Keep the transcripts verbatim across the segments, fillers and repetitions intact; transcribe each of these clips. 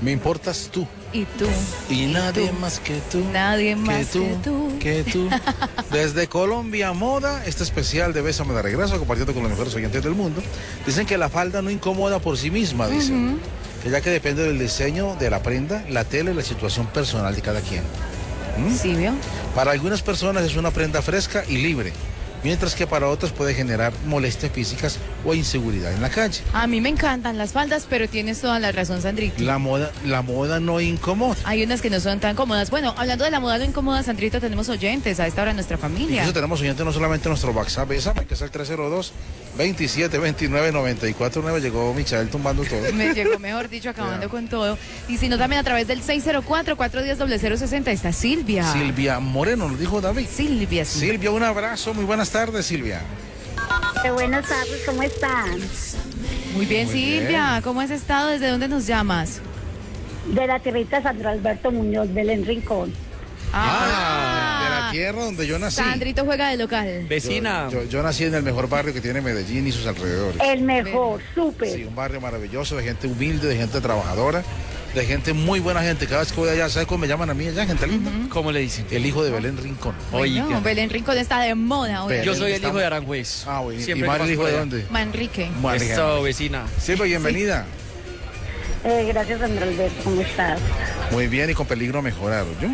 Me importas tú. Y tú. Y, y nadie tú. más que tú. Nadie más que tú. que tú. Que tú. Desde Colombia Moda, este especial de Bésame de Regreso, compartiendo con los mejores oyentes del mundo. Dicen que la falda no incomoda por sí misma, dicen. Uh-huh. Que ya que depende del diseño de la prenda, la tela y la situación personal de cada quien. ¿Mm? Sí, ¿vio? Para algunas personas es una prenda fresca y libre, mientras que para otros puede generar molestias físicas o inseguridad en la calle. A mí me encantan las faldas, pero tienes toda la razón, Sandrito. La moda, la moda no incomoda. Hay unas que no son tan cómodas. Bueno, hablando de la moda no incómoda, Sandrito, tenemos oyentes a esta hora en nuestra familia. Incluso tenemos oyentes no solamente en nuestro WhatsApp, Bésame, que es el tres cero dos, veintisiete veintinueve, noventa y cuatro nueve. Llegó Michael tumbando todo. Me llegó, mejor dicho, acabando con todo. Y si no, también a través del seis cero cuatro, cuatro uno cero, cero cero cero está Silvia. Silvia Moreno, nos dijo David. Silvia, sí. Silvia, un abrazo. Muy buenas tardes, Silvia. Qué buenas tardes, ¿cómo están? Muy bien, Muy Silvia. bien. ¿Cómo has estado? ¿Desde dónde nos llamas? De la tierrita Sandro Alberto Muñoz, Belén Rincón. Ah, de la tierra donde yo nací. Sandrito juega de local. Vecina. Yo, yo, yo nací en el mejor barrio que tiene Medellín y sus alrededores. El mejor, súper. Sí, un barrio maravilloso, de gente humilde, de gente trabajadora, de gente muy buena gente. Cada vez que voy allá, ¿sabes cómo me llaman a mí allá, gente linda? Uh-huh. ¿Cómo le dicen? El hijo de Belén Rincón. Bueno, Oiga. Belén Rincón está de moda hoy. Belén. Yo soy el Estamos- hijo de Aranjuez. Ah, bueno. ¿Y Siempre Mario, el paso hijo por de allá. dónde? Manrique. Manrique. Eso, vecina. Silvia, bienvenida. Eh, gracias, Sandro Alberto, ¿cómo estás? Muy bien y con peligro a mejorar, ¿yo?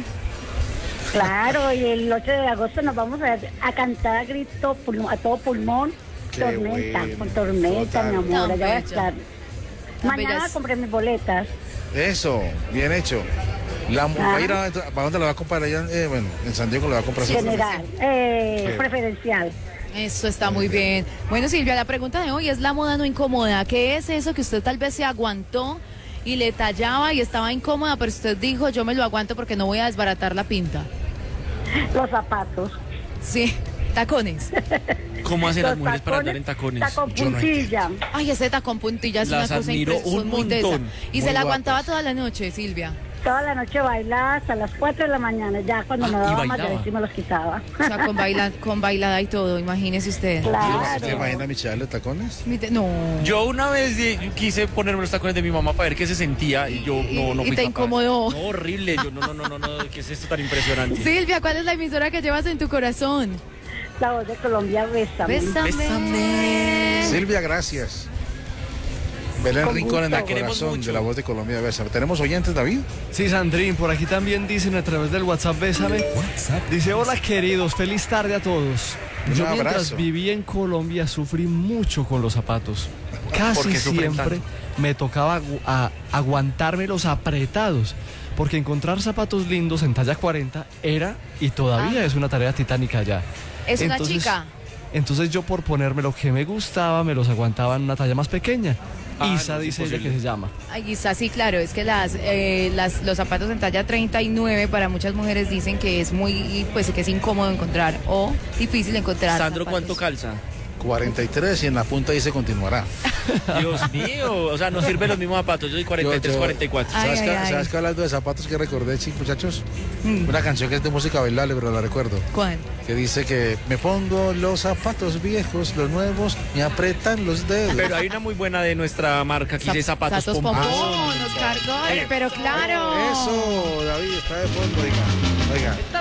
Claro, y el ocho de agosto nos vamos a, a cantar a grito, pulmón, a todo pulmón, Qué tormenta, bueno, con tormenta, total. mi amor, Tan allá voy a bella. estar. Tan Mañana bellas. compré mis boletas. Eso, bien hecho. La, va a ir a, ¿para dónde la va a comprar allá? Eh, bueno, en San Diego la va a comprar. General, eh, Sí. preferencial. Eso está muy bien. Bueno, Silvia, la pregunta de hoy es la moda no incómoda. ¿Qué es eso que usted tal vez se aguantó y le tallaba y estaba incómoda, pero usted dijo, yo me lo aguanto porque no voy a desbaratar la pinta? Los zapatos. Sí, tacones. ¿Cómo hacen las Los mujeres para tacones, andar en tacones? Tacón Yo no puntilla. Ay, ese tacón puntilla es Las una cosa admiro impresionante. un Muy tesa. montón. Y Muy se la aguantaba guapas. toda la noche, Silvia. Toda la noche bailaba hasta las cuatro de la mañana. Ya cuando Ah, me ¿y daba más bailaba? de sí me los quitaba. O sea, con, baila, con bailada y todo, imagínese usted. Claro. ¿Se imagina a Michael de tacones? Mi te- No. Yo una vez di- quise ponerme los tacones de mi mamá para ver qué se sentía y yo no, no Y fui te capaz. incomodó. No, horrible. Yo no, no, no, no, no, ¿qué es esto tan impresionante? Silvia, ¿cuál es la emisora que llevas en tu corazón? La voz de Colombia, bésame. Bésame. Bésame. Silvia, gracias. Belén Con Rincón en gusto. el La queremos corazón mucho. de la voz de Colombia. Bésame. ¿Tenemos oyentes, David? Sí, Sandrín, por aquí también dicen a través del WhatsApp, bésame. Dice, hola queridos, feliz tarde a todos. Un Yo mientras abrazo. viví en Colombia sufrí mucho con los zapatos. Casi ¿Por qué sufren siempre tanto? me tocaba agu- a- aguantarme los apretados. Porque encontrar zapatos lindos en talla cuarenta era y todavía Ah. es una tarea titánica ya. Es una Entonces- chica. Entonces yo por ponerme lo que me gustaba, me los aguantaba en una talla más pequeña. Ah, Isa no, es dice ella imposible. que se llama. Ay, está, sí, claro, es que las, eh, las, los zapatos en talla treinta y nueve para muchas mujeres dicen que es muy, pues que es incómodo encontrar o difícil encontrar. Sandro, zapatos. ¿cuánto calza? cuarenta y tres y en la punta dice continuará. Dios mío, o sea, no sirven los mismos zapatos. Yo soy cuarenta y tres, Yo- yo- cuarenta y cuatro. Ay, ¿Sabes, ay, que, ay. ¿Sabes que hablando de zapatos que recordé, chicos, muchachos? Mm. Una canción que es de música bailable, pero la recuerdo. ¿Cuál? Que dice que me pongo los zapatos viejos, los nuevos, me apretan los dedos. Pero hay una muy buena de nuestra marca que dice zapatos Zapatos pompón. pompón, Oscar Gore, pero claro. Eso, David, está de fondo, oiga. Oiga.